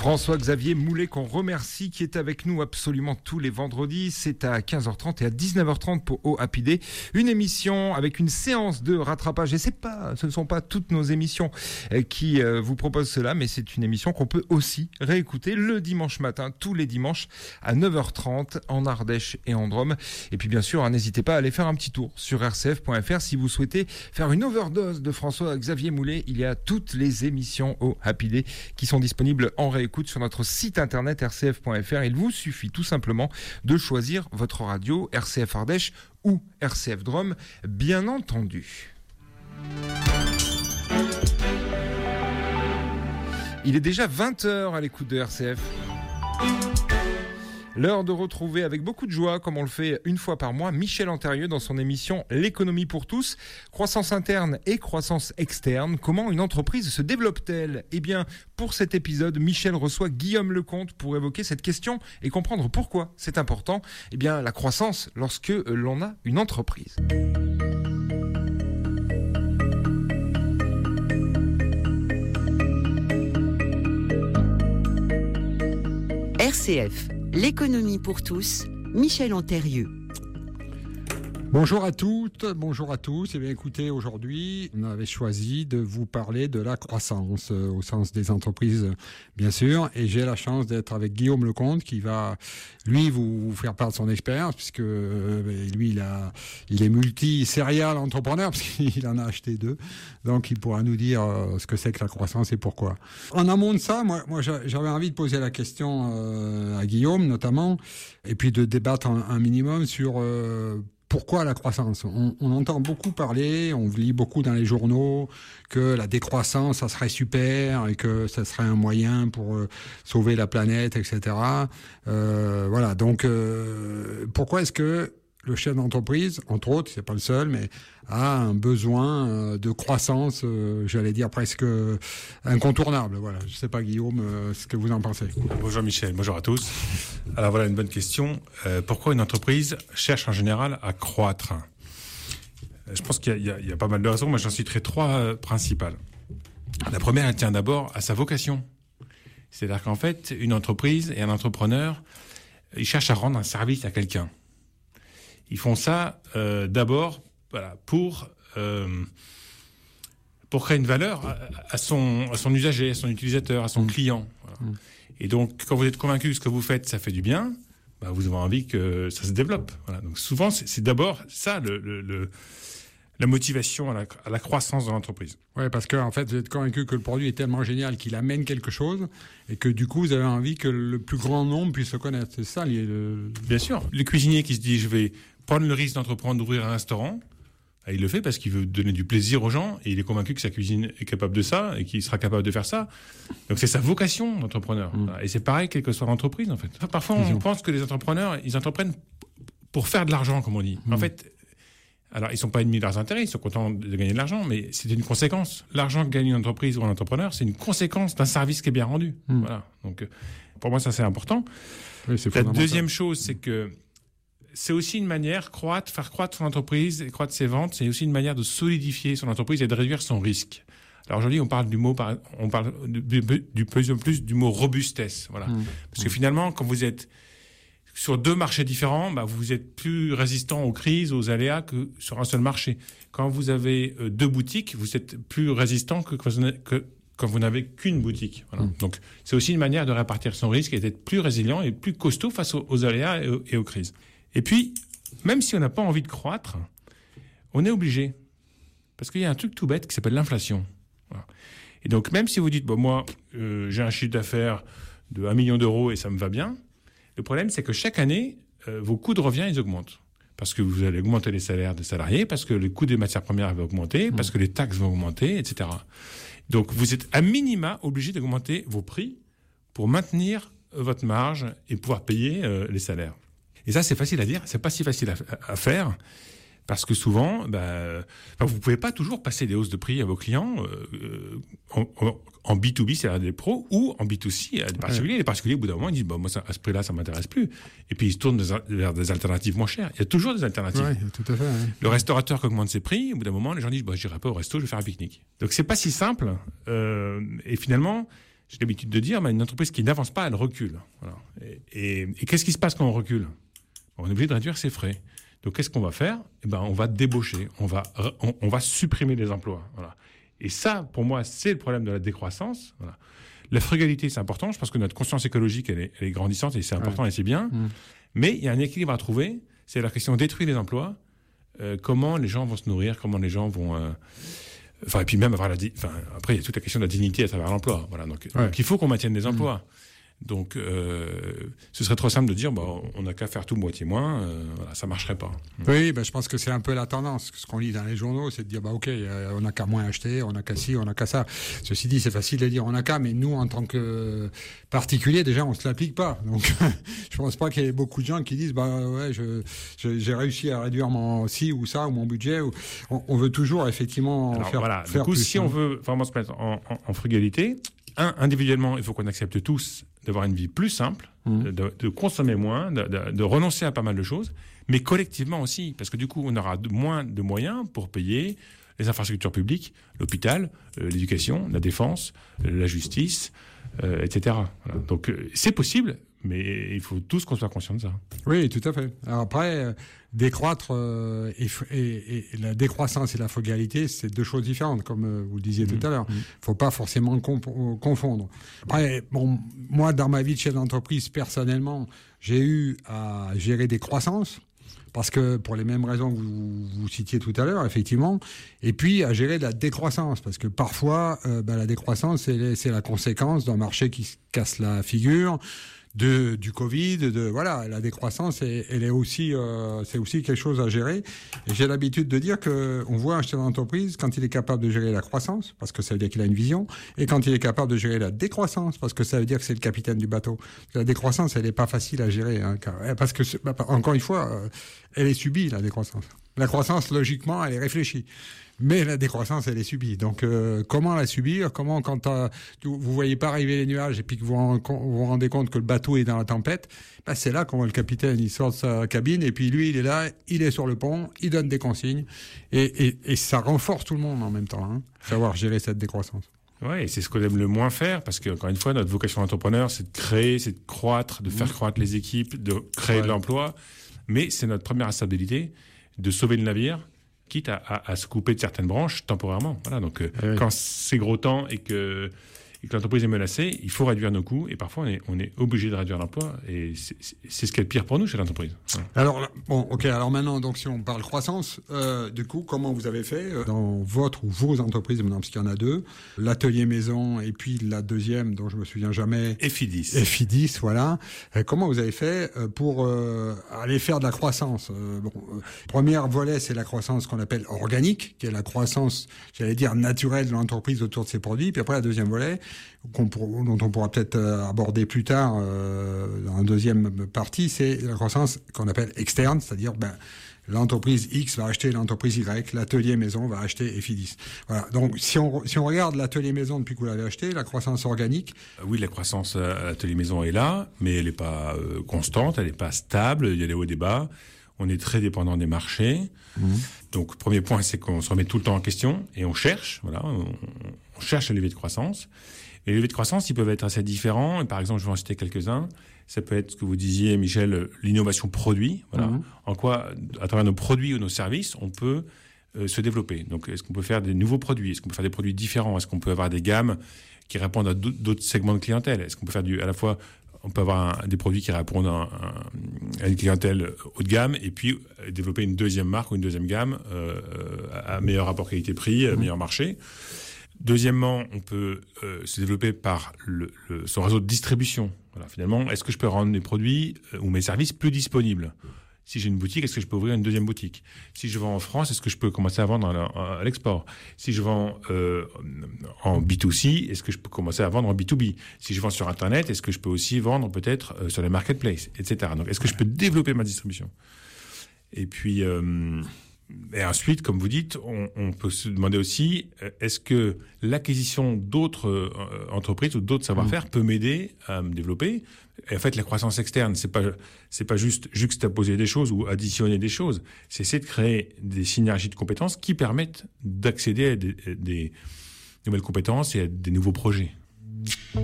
François-Xavier Moulet, qu'on remercie, qui est avec nous absolument tous les vendredis. C'est à 15h30 et à 19h30 pour Oh Happy Day. Une émission avec une séance de rattrapage. Et ce ne sont pas toutes nos émissions qui vous proposent cela, mais c'est une émission qu'on peut aussi réécouter le dimanche matin, tous les dimanches à 9h30 en Ardèche et en Drôme. Et puis bien sûr, n'hésitez pas à aller faire un petit tour sur rcf.fr si vous souhaitez faire une overdose de François-Xavier Moulet. Il y a toutes les émissions Oh Happy Day qui sont disponibles en réécoute sur notre site internet rcf.fr. Il vous suffit tout simplement de choisir votre radio RCF Ardèche ou RCF Drôme, bien entendu. Il est déjà 20h à l'écoute de RCF. L'heure de retrouver avec beaucoup de joie, comme on le fait une fois par mois, Michel Antérieux dans son émission L'économie pour tous. Croissance interne et croissance externe. Comment une entreprise se développe-t-elle ? Eh bien, pour cet épisode, Michel reçoit Guillaume Lecomte pour évoquer cette question et comprendre pourquoi c'est important. Eh bien, la croissance lorsque l'on a une entreprise. RCF, l'économie pour tous, Michel Antérieux. Bonjour à toutes, bonjour à tous. Eh bien, écoutez, aujourd'hui, on avait choisi de vous parler de la croissance au sens des entreprises, bien sûr. Et j'ai la chance d'être avec Guillaume Lecomte qui va, lui, vous faire part de son expérience, puisque lui, il est multi-céréal entrepreneur, parce qu'il en a acheté 2. Donc, il pourra nous dire ce que c'est que la croissance et pourquoi. En amont de ça, moi, j'avais envie de poser la question à Guillaume, notamment, et puis de débattre un minimum sur pourquoi la croissance ? On entend beaucoup parler, on lit beaucoup dans les journaux que la décroissance, ça serait super et que ça serait un moyen pour sauver la planète, etc. Voilà, donc pourquoi est-ce que le chef d'entreprise, entre autres, c'est pas le seul, mais a un besoin de croissance, j'allais dire presque incontournable. Voilà, je sais pas Guillaume, ce que vous en pensez. Bonjour Michel, bonjour à tous. Alors voilà une bonne question. Pourquoi une entreprise cherche en général à croître ? Je pense qu'il y a pas mal de raisons, mais j'en citerai 3 principales. La première, elle tient d'abord à sa vocation. C'est-à-dire qu'en fait, une entreprise et un entrepreneur, ils cherchent à rendre un service à quelqu'un. Ils font ça d'abord pour créer une valeur à son usager, à son utilisateur, à son client. Voilà. Et donc, quand vous êtes convaincu que ce que vous faites, ça fait du bien, vous avez envie que ça se développe. Voilà. Donc souvent, c'est d'abord ça la motivation à la croissance de l'entreprise. Ouais, parce que en fait, vous êtes convaincu que le produit est tellement génial qu'il amène quelque chose et que du coup, vous avez envie que le plus grand nombre puisse le connaître. C'est ça Bien sûr. Le cuisinier qui se dit, je vais prendre le risque d'ouvrir un restaurant, il le fait parce qu'il veut donner du plaisir aux gens et il est convaincu que sa cuisine est capable de ça et qu'il sera capable de faire ça. Donc c'est sa vocation d'entrepreneur. Et c'est pareil quelle que soit l'entreprise en fait. Parfois on pense que les entrepreneurs, ils entreprennent pour faire de l'argent comme on dit. En fait, alors ils sont pas ennemis de leurs intérêts, ils sont contents de gagner de l'argent, mais c'est une conséquence. L'argent que gagne une entreprise ou un entrepreneur, c'est une conséquence d'un service qui est bien rendu. Voilà. Donc pour moi ça c'est important. Oui, c'est la deuxième chose c'est que c'est aussi une manière, faire croître son entreprise et croître ses ventes, c'est aussi une manière de solidifier son entreprise et de réduire son risque. Alors aujourd'hui, on parle du plus en plus du mot robustesse, voilà. Parce que finalement, quand vous êtes sur 2 marchés différents, vous êtes plus résistant aux crises, aux aléas que sur un seul marché. Quand vous avez 2 boutiques, vous êtes plus résistant que quand vous n'avez qu'une boutique. Voilà. Donc c'est aussi une manière de répartir son risque et d'être plus résilient et plus costaud face aux aléas et aux crises. Et puis, même si on n'a pas envie de croître, on est obligé. Parce qu'il y a un truc tout bête qui s'appelle l'inflation. Voilà. Et donc, même si vous dites, moi, j'ai un chiffre d'affaires de 1 million d'euros et ça me va bien, le problème, c'est que chaque année, vos coûts de revient, ils augmentent. Parce que vous allez augmenter les salaires des salariés, parce que le coût des matières premières va augmenter, parce que les taxes vont augmenter, etc. Donc, vous êtes à minima obligé d'augmenter vos prix pour maintenir votre marge et pouvoir payer les salaires. Et ça, c'est facile à dire, c'est pas si facile à faire, parce que souvent, vous pouvez pas toujours passer des hausses de prix à vos clients en B2B, c'est-à-dire des pros, ou en B2C, à des particuliers. Ouais. Les particuliers, au bout d'un moment, ils disent, moi, à ce prix-là, ça m'intéresse plus. Et puis, ils se tournent vers des alternatives moins chères. Il y a toujours des alternatives. Ouais, tout à fait. Ouais. Le restaurateur qui augmente ses prix, au bout d'un moment, les gens disent, j'irai pas au resto, je vais faire un pique-nique. Donc, c'est pas si simple. Et finalement, j'ai l'habitude de dire, une entreprise qui n'avance pas, elle recule. Voilà. Et qu'est-ce qui se passe quand on recule ? On est obligé de réduire ses frais. Donc, qu'est-ce qu'on va faire ? On va débaucher, on va supprimer des emplois. Voilà. Et ça, pour moi, c'est le problème de la décroissance. Voilà. La frugalité, c'est important. Je pense que notre conscience écologique, elle est grandissante et c'est important et c'est bien. Mais il y a un équilibre à trouver. C'est la question de détruire les emplois. Comment les gens vont se nourrir, comment les gens vont... et puis même avoir après, il y a toute la question de la dignité à travers l'emploi. Voilà. Donc, il faut qu'on maintienne des emplois. Donc, ce serait trop simple de dire, on n'a qu'à faire tout moitié moins, ça marcherait pas. Oui, je pense que c'est un peu la tendance. Ce qu'on lit dans les journaux, c'est de dire, ok, on n'a qu'à moins acheter, on n'a qu'à ci, on n'a qu'à ça. Ceci dit, c'est facile de dire on n'a qu'à, mais nous, en tant que particulier, déjà, on se l'applique pas. Donc, je pense pas qu'il y ait beaucoup de gens qui disent, j'ai réussi à réduire mon ci ou ça ou mon budget. On veut toujours effectivement faire du coup, plus. Si on veut vraiment se mettre en frugalité, individuellement, il faut qu'on accepte tous d'avoir une vie plus simple, de consommer moins, de renoncer à pas mal de choses, mais collectivement aussi, parce que du coup, on aura moins de moyens pour payer les infrastructures publiques, l'hôpital, l'éducation, la défense, la justice, etc. Voilà. Donc, c'est possible, mais il faut tous qu'on soit conscients de ça. Oui, tout à fait. Alors après, décroître et la décroissance et la frugalité, c'est deux choses différentes, comme vous le disiez tout à l'heure. Il ne faut pas forcément confondre. Après, moi, dans ma vie de chef d'entreprise, personnellement, j'ai eu à gérer des croissances, parce que pour les mêmes raisons que vous citiez tout à l'heure, effectivement, et puis à gérer de la décroissance, parce que parfois, la décroissance, c'est la conséquence d'un marché qui se casse la figure, du Covid, la décroissance, elle est aussi, c'est aussi quelque chose à gérer. Et j'ai l'habitude de dire que on voit un chef d'entreprise quand il est capable de gérer la croissance, parce que ça veut dire qu'il a une vision, et quand il est capable de gérer la décroissance, parce que ça veut dire que c'est le capitaine du bateau. La décroissance, elle n'est pas facile à gérer, parce que encore une fois, elle est subie, la décroissance. La croissance, logiquement, elle est réfléchie. Mais la décroissance, elle est subie. Donc, comment la subir ? Comment, quand vous voyez pas arriver les nuages et puis que vous vous rendez compte que le bateau est dans la tempête, c'est là qu'on voit le capitaine, il sort de sa cabine et puis lui, il est là, il est sur le pont, il donne des consignes et ça renforce tout le monde en même temps, savoir gérer cette décroissance. Oui, et c'est ce qu'on aime le moins faire, parce que, encore une fois, notre vocation d'entrepreneur, c'est de créer, c'est de croître, de faire croître les équipes, de créer de l'emploi. Mais c'est notre première responsabilité de sauver le navire, quitte à se couper de certaines branches temporairement. Voilà, donc quand c'est gros temps et que l'entreprise est menacée, il faut réduire nos coûts et parfois on est obligé de réduire l'emploi et c'est ce qui est le pire pour nous chez l'entreprise. Voilà. Alors maintenant, donc si on parle croissance, du coup, comment vous avez fait dans votre ou vos entreprises, maintenant parce qu'il y en a deux, l'atelier maison et puis la deuxième dont je me souviens jamais, Efidis, voilà. Comment vous avez fait pour aller faire de la croissance premier volet, c'est la croissance qu'on appelle organique, qui est la croissance, j'allais dire naturelle de l'entreprise autour de ses produits. Puis après, la deuxième volet, dont on pourra peut-être aborder plus tard dans la deuxième partie, c'est la croissance qu'on appelle externe, c'est-à-dire l'entreprise X va acheter l'entreprise Y, l'atelier maison va acheter Efidis. Voilà. Donc si on regarde l'atelier maison depuis que vous l'avez acheté, la croissance organique. Oui, la croissance à l'atelier maison est là, mais elle n'est pas constante, elle n'est pas stable, il y a des hauts et des bas. On est très dépendant des marchés. Donc, premier point, c'est qu'on se remet tout le temps en question et on cherche. Voilà, on cherche les leviers de croissance. Et les leviers de croissance, ils peuvent être assez différents. Et par exemple, je vais en citer quelques-uns. Ça peut être ce que vous disiez, Michel, l'innovation produit. Voilà. En quoi, à travers nos produits ou nos services, on peut se développer. Donc, est-ce qu'on peut faire des nouveaux produits ? Est-ce qu'on peut faire des produits différents ? Est-ce qu'on peut avoir des gammes qui répondent à d'autres segments de clientèle ? Est-ce qu'on peut faire à la fois... On peut avoir des produits qui répondent à une clientèle haut de gamme et puis développer une deuxième marque ou une deuxième gamme à meilleur rapport qualité-prix, meilleur marché. Deuxièmement, on peut se développer par son réseau de distribution. Voilà, finalement, est-ce que je peux rendre mes produits ou mes services plus disponibles ? Si j'ai une boutique, est-ce que je peux ouvrir une deuxième boutique ? Si je vends en France, est-ce que je peux commencer à vendre à l'export ? Si je vends en B2C, est-ce que je peux commencer à vendre en B2B ? Si je vends sur Internet, est-ce que je peux aussi vendre peut-être sur les marketplaces, etc. Donc, est-ce que je peux développer ma distribution ? Et puis, et ensuite, comme vous dites, on peut se demander aussi, est-ce que l'acquisition d'autres entreprises ou d'autres savoir-faire peut m'aider à me développer ? Et en fait, la croissance externe, c'est pas juste juxtaposer des choses ou additionner des choses. C'est essayer de créer des synergies de compétences qui permettent d'accéder à des nouvelles compétences et à des nouveaux projets.